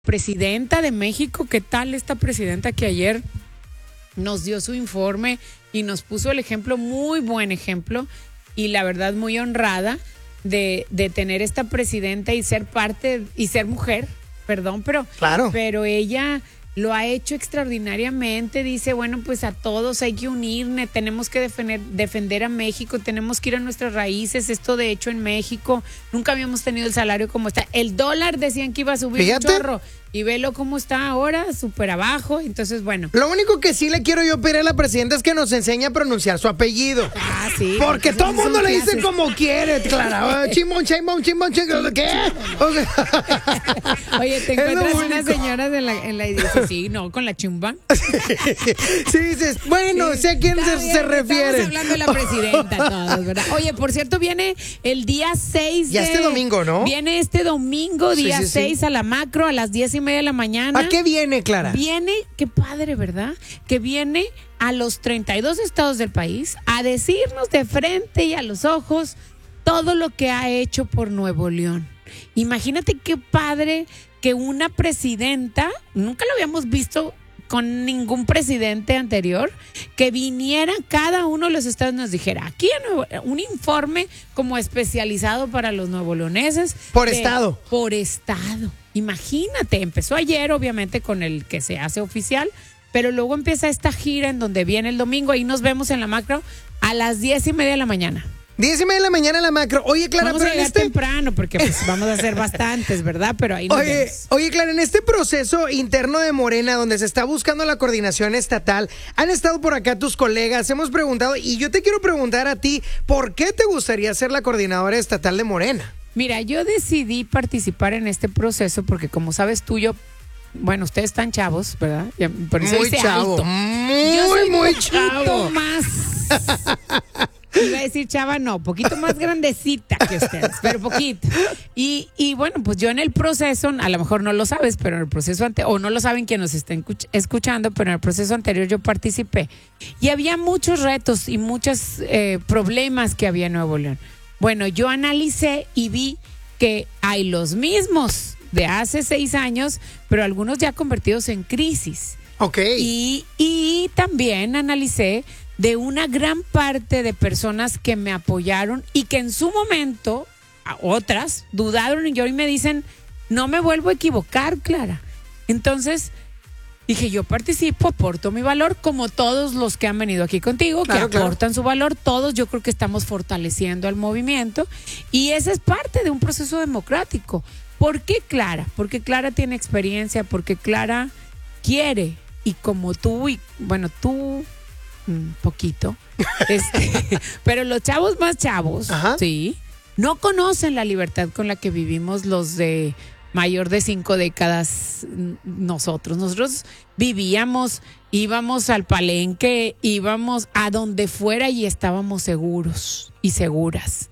presidenta de México. ¿Qué tal esta presidenta que ayer nos dio su informe y nos puso el ejemplo, muy buen ejemplo, y la verdad muy honrada de tener esta presidenta y ser parte, y ser mujer, perdón, claro. Pero ella lo ha hecho extraordinariamente. Dice, bueno, pues a todos hay que unirnos, tenemos que defender a México, tenemos que ir a nuestras raíces. Esto de hecho en México nunca habíamos tenido el salario como está. El dólar decían que iba a subir un chorro y velo cómo está ahora, súper abajo. Entonces, bueno. Lo único que sí le quiero yo pedir a la presidenta es que nos enseñe a pronunciar su apellido. Ah, sí. Porque todo el mundo le dice como quiere, Clara. Chimón, ¿qué? O sea, oye, te encuentras unas señoras en la y dices, sí, no, con la chumba. Sí, dices, bueno, sé a quién se refiere. Estamos hablando de la presidenta todos, ¿verdad? Oye, por cierto, viene el día 6 ya este domingo, ¿no? Viene este domingo, día 6 a la Macro, a las 10:30 de la mañana. ¿A qué viene, Clara? Viene, qué padre, ¿verdad? Que viene a los 32 estados del país a decirnos de frente y a los ojos todo lo que ha hecho por Nuevo León. Imagínate qué padre que una presidenta, nunca lo habíamos visto con ningún presidente anterior, que viniera cada uno de los estados y nos dijera, aquí un informe como especializado para los nuevoleoneses. Por estado. Por estado. Imagínate, empezó ayer obviamente con el que se hace oficial, pero luego empieza esta gira en donde viene el domingo. Ahí nos vemos en la Macro a las 10:30 de la mañana. 10:30 de la mañana en la Macro. Oye, Clara, vamos a llegar temprano porque pues vamos a hacer bastantes, ¿verdad? Pero ahí nos vemos. Oye, Clara, en este proceso interno de Morena, donde se está buscando la coordinación estatal, han estado por acá tus colegas, hemos preguntado, y yo te quiero preguntar a ti, ¿por qué te gustaría ser la coordinadora estatal de Morena? Mira, yo decidí participar en este proceso porque, como sabes tú, bueno, ustedes están chavos, ¿verdad? Por eso muy chavo. Alto. Muy chavo. Más. Iba a decir chava, no, poquito más grandecita que ustedes, pero poquito. Y bueno, pues yo en el proceso, a lo mejor no lo sabes, pero en el proceso o no lo saben quienes nos estén escuchando, pero en el proceso anterior yo participé. Y había muchos retos y muchos problemas que había en Nuevo León. Bueno, yo analicé y vi que hay los mismos de hace 6 años, pero algunos ya convertidos en crisis. Ok. Y también analicé de una gran parte de personas que me apoyaron y que en su momento, otras, dudaron y hoy me dicen, no me vuelvo a equivocar, Clara. Entonces, dije, yo participo, aporto mi valor, como todos los que han venido aquí contigo, claro, que aportan su valor, todos yo creo que estamos fortaleciendo al movimiento y esa es parte de un proceso democrático. ¿Por qué Clara? Porque Clara tiene experiencia, porque Clara quiere y como tú, y bueno, tú un poquito, pero los chavos más chavos, ajá, sí, no conocen la libertad con la que vivimos los de mayor de 5 décadas. Nosotros vivíamos, íbamos al palenque, íbamos a donde fuera y estábamos seguros y seguras.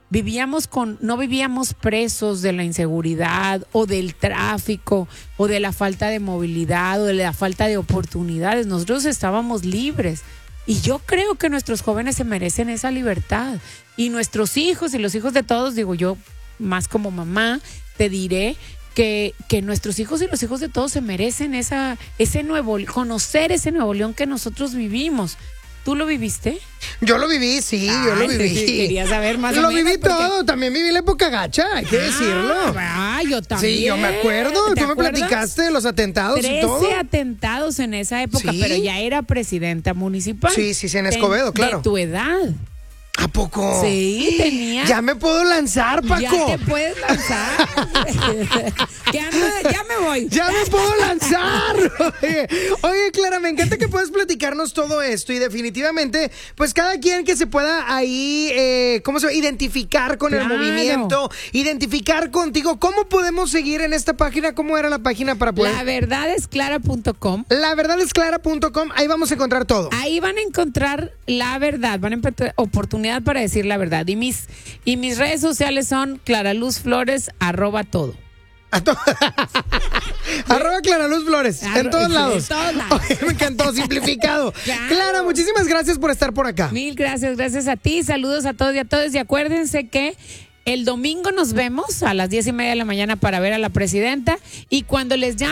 No vivíamos presos de la inseguridad o del tráfico o de la falta de movilidad o de la falta de oportunidades. Nosotros estábamos libres. Y yo creo que nuestros jóvenes se merecen esa libertad. Y nuestros hijos y los hijos de todos, digo yo, más como mamá, te diré que nuestros hijos y los hijos de todos se merecen conocer ese Nuevo León que nosotros vivimos. ¿Tú lo viviste? Yo lo viví, sí, yo lo viví. Quería saber más o menos. Lo viví todo, también viví la época gacha, hay que decirlo. Yo también. Sí, yo me acuerdo, tú me platicaste de los atentados y todo. 13 atentados en esa época, ¿sí? Pero ya era presidenta municipal. Sí, en Escobedo, claro. De tu edad. ¿A poco? Sí, tenía. Ya me puedo lanzar, Paco. Ya te puedes lanzar. Ya me voy. Ya me puedo lanzar. Oye, Clara, me encanta que puedas platicarnos todo esto y definitivamente, pues cada quien que se pueda ahí, identificar con el movimiento, identificar contigo. ¿Cómo podemos seguir en esta página? ¿Cómo era la página para poder? laverdadesclara.com. Laverdadesclara.com, ahí vamos a encontrar todo. Ahí van a encontrar la verdad, van a encontrar oportunidad para decir la verdad. Y mis redes sociales son @claraluzflores, @todo. @claraluzflores, en todos lados. Oye, me encantó, simplificado. Claro. Clara, muchísimas gracias por estar por acá. Mil gracias a ti, saludos a todos y a todas. Y acuérdense que El domingo nos vemos a las 10:30 de la mañana para ver a la presidenta y cuando les llame